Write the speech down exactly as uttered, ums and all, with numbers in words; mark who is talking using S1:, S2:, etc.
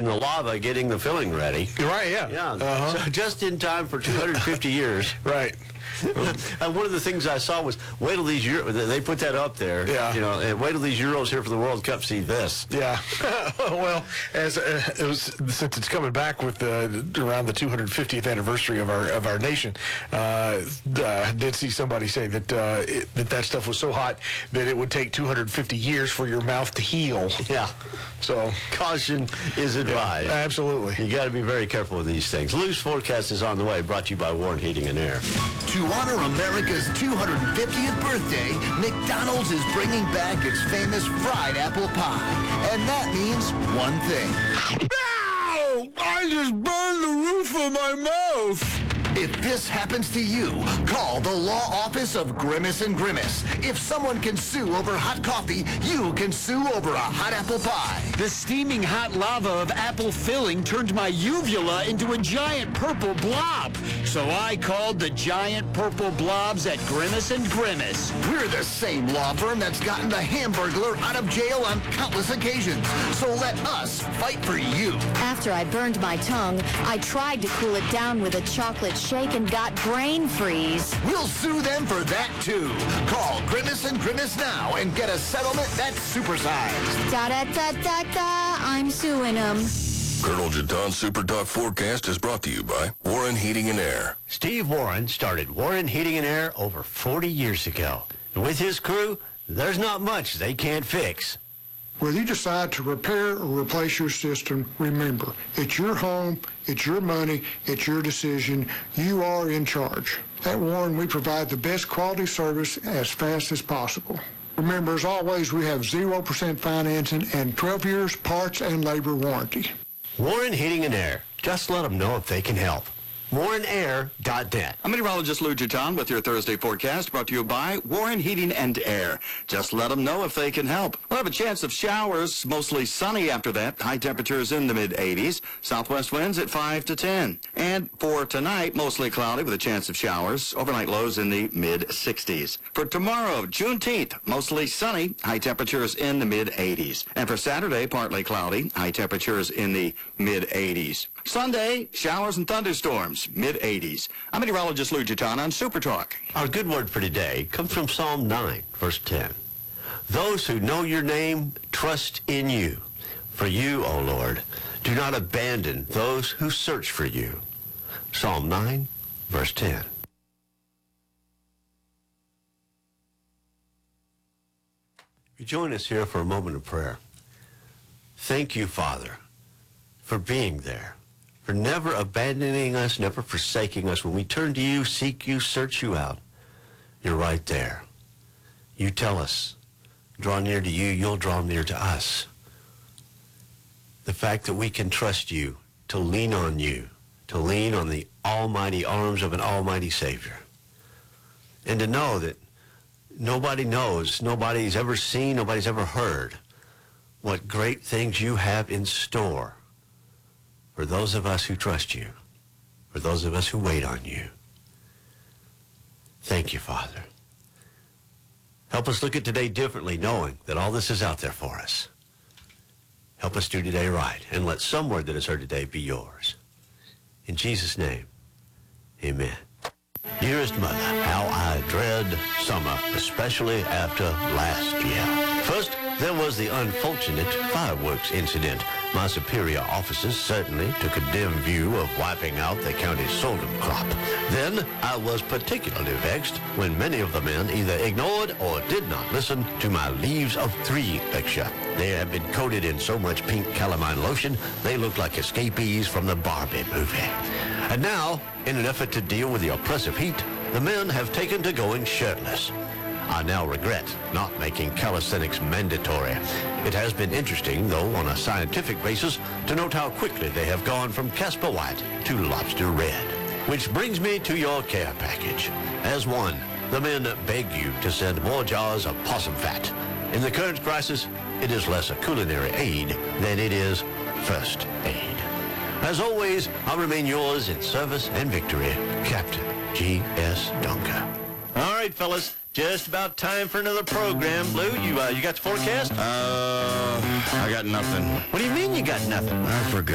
S1: the lava getting the filling ready.
S2: You're right, yeah.
S1: Yeah,
S2: uh-huh.
S1: so just in time for two hundred fifty years.
S2: Right.
S1: And one of the things I saw was, wait till these Euros, they put that up there,
S2: yeah.
S1: you know, and wait till these Euros here for the World Cup see this.
S2: Yeah. Well, as uh, it was, since it's coming back with uh, around the two hundred fiftieth anniversary of our of our nation, uh, I did see somebody say that, uh, it, that that stuff was so hot that it would take two hundred fifty years for your mouth to heal.
S1: Yeah.
S2: So
S1: caution is advised.
S2: Yeah, absolutely.
S1: You got to be very careful with these things. Lou's forecast is on the way, brought to you by Warren Heating and Air.
S3: To honor America's two hundred fiftieth birthday, McDonald's is bringing back its famous fried apple pie. And that means one thing.
S2: Ow! I just burned the roof of my mouth.
S3: If this happens to you, call the law office of Grimace and Grimace. If someone can sue over hot coffee, you can sue over a hot apple pie.
S4: The steaming hot lava of apple filling turned my uvula into a giant purple blob. So I called the giant purple blobs at Grimace and Grimace.
S3: We're the same law firm that's gotten the Hamburglar out of jail on countless occasions. So let us fight for you.
S5: After I burned my tongue, I tried to cool it down with a chocolate shake and got brain freeze.
S3: We'll sue them for that, too. Call Grimace and Grimace now and get a settlement that's supersized.
S5: Da-da-da-da-da, I'm suing them.
S6: Colonel Jeton's Super Talk Forecast is brought to you by Warren Heating and Air.
S1: Steve Warren started Warren Heating and Air over forty years ago. And with his crew, there's not much they can't fix.
S7: Whether you decide to repair or replace your system, remember, it's your home, it's your money, it's your decision. You are in charge. At Warren, we provide the best quality service as fast as possible. Remember, as always, we have zero percent financing and twelve years parts and labor warranty.
S1: Warren Heating and Air. Just let them know if they can help. warren air dot net.
S8: I'm meteorologist Lou Jeton with your Thursday forecast brought to you by Warren Heating and Air. Just let them know if they can help. We'll have a chance of showers, mostly sunny after that. High temperatures in the mid eighties. Southwest winds at five to ten. And for tonight, mostly cloudy with a chance of showers. Overnight lows in the mid sixties. For tomorrow, Juneteenth, mostly sunny. High temperatures in the mid eighties. And for Saturday, partly cloudy. High temperatures in the mid eighties. Sunday, showers and thunderstorms, mid eighties. I'm meteorologist Lou Jeton on Super Talk.
S1: Our good word for today comes from Psalm nine, verse ten. Those who know your name trust in you. For you, O Lord, do not abandon those who search for you. Psalm nine, verse ten. You join us here for a moment of prayer. Thank you, Father, for being there, for never abandoning us, never forsaking us. When we turn to you, seek you, search you out, you're right there. You tell us, draw near to you, you'll draw near to us. The fact that we can trust you, to lean on you, to lean on the almighty arms of an almighty Savior, and to know that nobody knows, nobody's ever seen, nobody's ever heard what great things you have in store for those of us who trust you, for those of us who wait on you. Thank you, Father. Help us look at today differently, knowing that all this is out there for us. Help us do today right, and let some word that is heard today be yours. In Jesus' name, amen. Dearest Mother, how I dread summer, especially after last year. First, there was the unfortunate fireworks incident. My superior officers certainly took a dim view of wiping out the county's sorghum crop. Then, I was particularly vexed when many of the men either ignored or did not listen to my Leaves of Three lecture. They had been coated in so much pink calamine lotion, they looked like escapees from the Barbie movie. And now, in an effort to deal with the oppressive heat, the men have taken to going shirtless. I now regret not making calisthenics mandatory. It has been interesting, though, on a scientific basis, to note how quickly they have gone from Casper White to Lobster Red. Which brings me to your care package. As one, the men beg you to send more jars of possum fat. In the current crisis, it is less a culinary aid than it is first aid. As always, I'll remain yours in service and victory, Captain G S Dunker. All right, fellas. Just about time for another program. Lou, you uh, you got the forecast?
S8: Uh, I got nothing.
S1: What do you mean you got nothing?
S8: I forgot.